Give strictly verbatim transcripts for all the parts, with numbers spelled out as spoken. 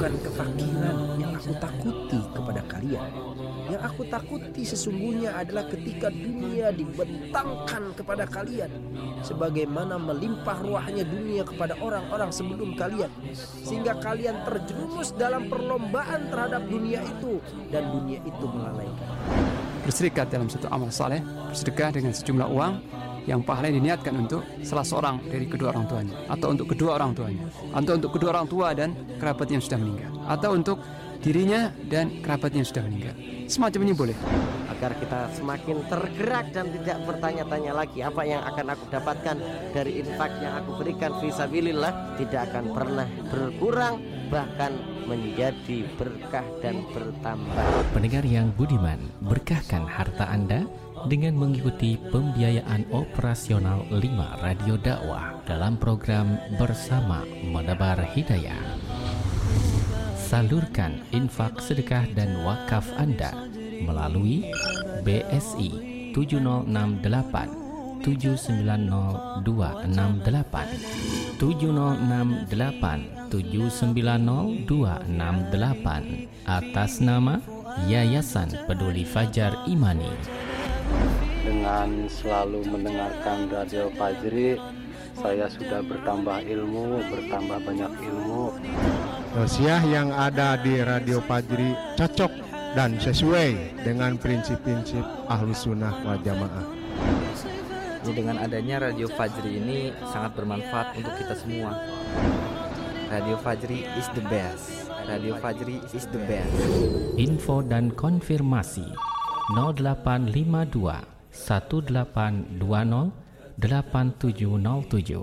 bukan kefakiran yang aku takuti kepada kalian. Yang aku takuti sesungguhnya adalah ketika dunia dibentangkan kepada kalian, sebagaimana melimpah ruahnya dunia kepada orang-orang sebelum kalian, sehingga kalian terjerumus dalam perlombaan terhadap dunia itu dan dunia itu melalaikan. Berserikat dalam satu amal saleh, bersedekah dengan sejumlah uang yang pahalanya diniatkan untuk salah seorang dari kedua orang tuanya, atau untuk kedua orang tuanya, atau untuk kedua orang tua dan kerabat yang sudah meninggal, atau untuk dirinya dan kerabat yang sudah meninggal. Semacam ini boleh. Agar kita semakin tergerak dan tidak bertanya-tanya lagi apa yang akan aku dapatkan dari infak yang aku berikan fisabilillah, tidak akan pernah berkurang, bahkan menjadi berkah dan bertambah. Pendengar yang budiman, berkahkan harta Anda dengan mengikuti pembiayaan operasional lima Radio Dakwah dalam program Bersama Menebar Hidayah. Salurkan infak, sedekah dan wakaf Anda melalui B S I tujuh nol enam delapan tujuh sembilan nol dua enam delapan tujuh nol enam delapan tujuh sembilan nol dua enam delapan atas nama Yayasan Peduli Fajar Imani. Dengan selalu mendengarkan Radio Fajri, saya sudah bertambah ilmu, bertambah banyak ilmu. Tausiah yang ada di Radio Fajri cocok dan sesuai dengan prinsip-prinsip Ahlus Sunnah wal Jamaah. Jadi dengan adanya Radio Fajri ini sangat bermanfaat untuk kita semua. Radio Fajri is the best. Radio Fajri is the best. Info dan konfirmasi nol delapan lima dua satu delapan dua nol delapan tujuh nol tujuh.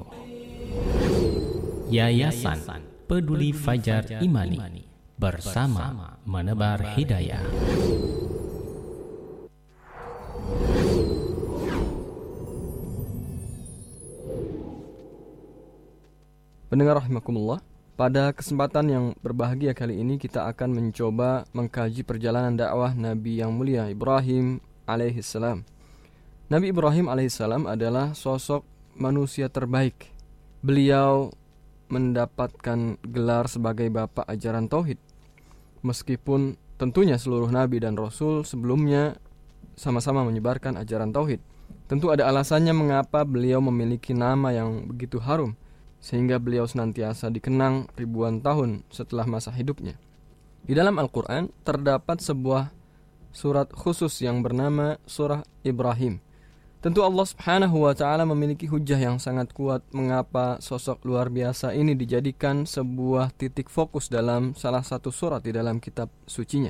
Yayasan Peduli Fajar Imani, bersama menebar hidayah. Pendengar rahimakumullah, pada kesempatan yang berbahagia kali ini kita akan mencoba mengkaji perjalanan dakwah Nabi yang mulia Ibrahim alaihissalam. Nabi Ibrahim alaihissalam adalah sosok manusia terbaik. Beliau mendapatkan gelar sebagai bapak ajaran tauhid, meskipun tentunya seluruh nabi dan rasul sebelumnya sama-sama menyebarkan ajaran tauhid. Tentu ada alasannya mengapa beliau memiliki nama yang begitu harum, sehingga beliau senantiasa dikenang ribuan tahun setelah masa hidupnya. Di dalam Al-Quran terdapat sebuah surat khusus yang bernama Surah Ibrahim. Tentu Allah subhanahu wa ta'ala memiliki hujah yang sangat kuat mengapa sosok luar biasa ini dijadikan sebuah titik fokus dalam salah satu surat di dalam kitab sucinya.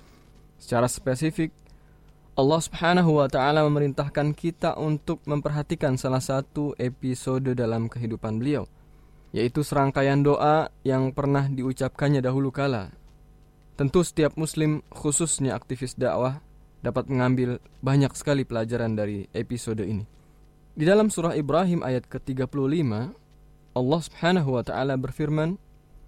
Secara spesifik, Allah subhanahu wa ta'ala memerintahkan kita untuk memperhatikan salah satu episode dalam kehidupan beliau, yaitu serangkaian doa yang pernah diucapkannya dahulu kala. Tentu setiap muslim, khususnya aktivis dakwah, dapat mengambil banyak sekali pelajaran dari episode ini. Di dalam surah Ibrahim ayat ke tiga puluh lima, Allah subhanahu wa ta'ala berfirman,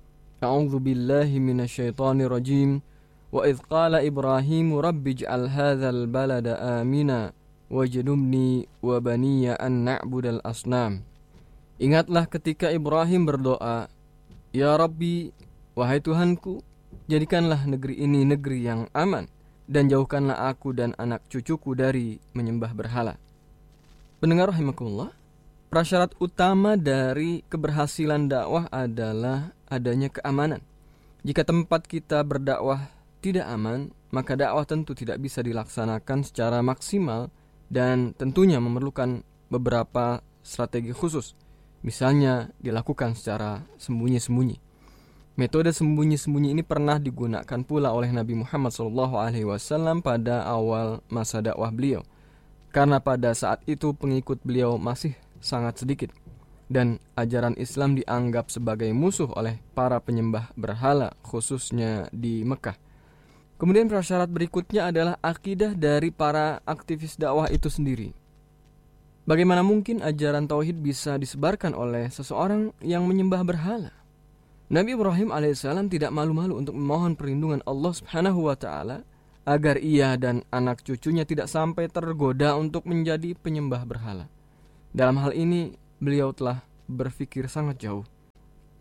A'udzu billahi minasyaitonir rajim, wa idh qala Ibrahimu rabbi ij'al hadzal balada amina wajnubni wa baniya an na'budal asnam. Ingatlah ketika Ibrahim berdoa, Ya Rabbi, wahai Tuhanku, jadikanlah negeri ini negeri yang aman, dan jauhkanlah aku dan anak cucuku dari menyembah berhala. Pendengar rahimakumullah, prasyarat utama dari keberhasilan dakwah adalah adanya keamanan. Jika tempat kita berdakwah tidak aman, maka dakwah tentu tidak bisa dilaksanakan secara maksimal dan tentunya memerlukan beberapa strategi khusus. Misalnya dilakukan secara sembunyi-sembunyi. Metode sembunyi-sembunyi ini pernah digunakan pula oleh Nabi Muhammad shallallahu alaihi wasallam pada awal masa dakwah beliau, karena pada saat itu pengikut beliau masih sangat sedikit dan ajaran Islam dianggap sebagai musuh oleh para penyembah berhala, khususnya di Mekah. Kemudian prasyarat berikutnya adalah akidah dari para aktivis dakwah itu sendiri. Bagaimana mungkin ajaran tauhid bisa disebarkan oleh seseorang yang menyembah berhala? Nabi Ibrahim alaihissalam tidak malu-malu untuk memohon perlindungan Allah subhanahu wa ta'ala agar ia dan anak cucunya tidak sampai tergoda untuk menjadi penyembah berhala. Dalam hal ini, beliau telah berpikir sangat jauh.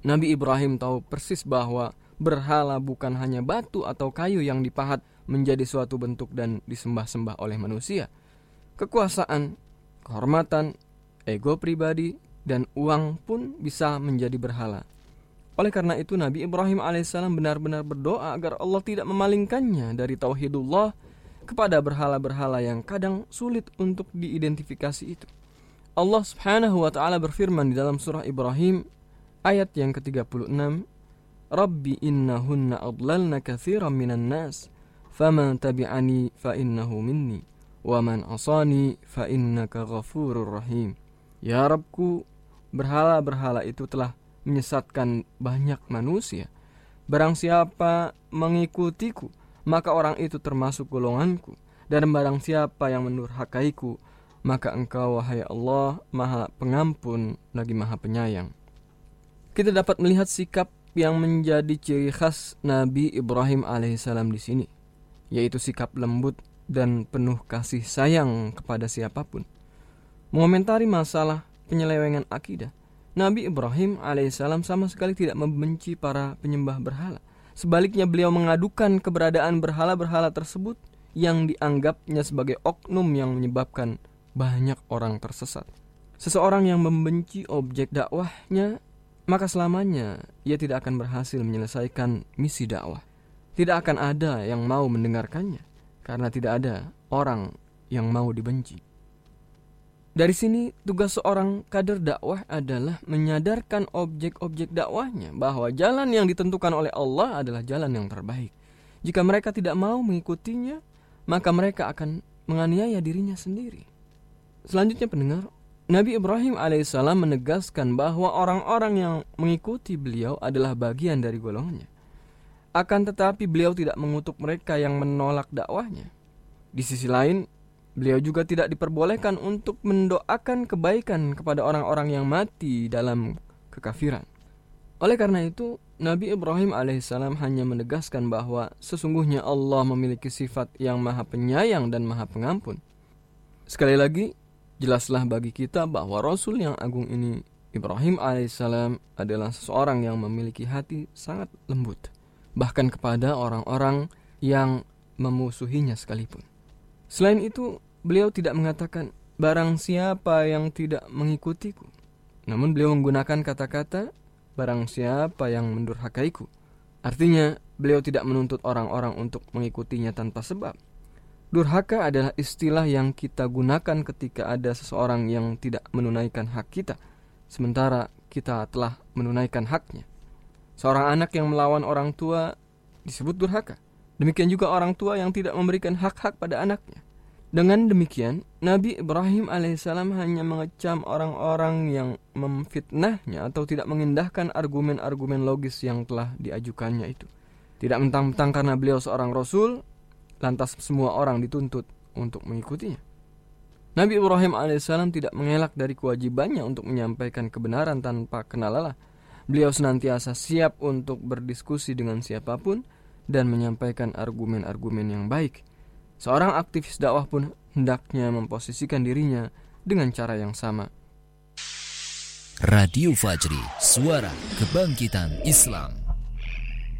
Nabi Ibrahim tahu persis bahwa berhala bukan hanya batu atau kayu yang dipahat menjadi suatu bentuk dan disembah-sembah oleh manusia. Kekuasaan, kehormatan, ego pribadi, dan uang pun bisa menjadi berhala. Oleh karena itu Nabi Ibrahim alaihissalam benar-benar berdoa agar Allah tidak memalingkannya dari tauhidullah kepada berhala-berhala yang kadang sulit untuk diidentifikasi itu. Allah subhanahu wa ta'ala berfirman di dalam surah Ibrahim ayat yang ke tiga puluh enam, Rabbi innahunna adlalna katsiran minan nas, faman tabi'ani fa innahu minni, wa man asani fa innaka ghafurur rahim. Ya Rabbku, berhala-berhala itu telah menyesatkan banyak manusia. Barang siapa mengikutiku, maka orang itu termasuk golonganku. Dan barang siapa yang mendurhakaiku, maka engkau wahai Allah maha pengampun lagi maha penyayang. Kita dapat melihat sikap yang menjadi ciri khas Nabi Ibrahim alaihissalam di sini, yaitu sikap lembut dan penuh kasih sayang kepada siapapun. Mengomentari masalah penyelewengan akidah, Nabi Ibrahim alaihissalam sama sekali tidak membenci para penyembah berhala. Sebaliknya beliau mengadukan keberadaan berhala-berhala tersebut yang dianggapnya sebagai oknum yang menyebabkan banyak orang tersesat. Seseorang yang membenci objek dakwahnya, maka selamanya ia tidak akan berhasil menyelesaikan misi dakwah. Tidak akan ada yang mau mendengarkannya, karena tidak ada orang yang mau dibenci. Dari sini tugas seorang kader dakwah adalah menyadarkan objek-objek dakwahnya bahwa jalan yang ditentukan oleh Allah adalah jalan yang terbaik. Jika mereka tidak mau mengikutinya, maka mereka akan menganiaya dirinya sendiri. Selanjutnya pendengar, Nabi Ibrahim alaihissalam menegaskan bahwa orang-orang yang mengikuti beliau adalah bagian dari golongannya. Akan tetapi beliau tidak mengutuk mereka yang menolak dakwahnya. Di sisi lain, beliau juga tidak diperbolehkan untuk mendoakan kebaikan kepada orang-orang yang mati dalam kekafiran. Oleh karena itu, Nabi Ibrahim alaihissalam hanya menegaskan bahwa sesungguhnya Allah memiliki sifat yang maha penyayang dan maha pengampun. Sekali lagi, jelaslah bagi kita bahwa Rasul yang agung ini, Ibrahim alaihissalam, adalah seseorang yang memiliki hati sangat lembut, bahkan kepada orang-orang yang memusuhinya sekalipun. Selain itu, beliau tidak mengatakan barang siapa yang tidak mengikutiku, namun beliau menggunakan kata-kata barang siapa yang mendurhakaiku. Artinya, beliau tidak menuntut orang-orang untuk mengikutinya tanpa sebab. Durhaka adalah istilah yang kita gunakan ketika ada seseorang yang tidak menunaikan hak kita, sementara kita telah menunaikan haknya. Seorang anak yang melawan orang tua disebut durhaka. Demikian juga orang tua yang tidak memberikan hak-hak pada anaknya. Dengan demikian, Nabi Ibrahim alaihissalam hanya mengecam orang-orang yang memfitnahnya atau tidak mengindahkan argumen-argumen logis yang telah diajukannya itu. Tidak mentang-mentang karena beliau seorang Rasul, lantas semua orang dituntut untuk mengikutinya. Nabi Ibrahim alaihissalam tidak mengelak dari kewajibannya untuk menyampaikan kebenaran tanpa kenal lelah. Beliau senantiasa siap untuk berdiskusi dengan siapapun dan menyampaikan argumen-argumen yang baik. Seorang aktivis dakwah pun hendaknya memposisikan dirinya dengan cara yang sama. Radio Fajri, suara kebangkitan Islam.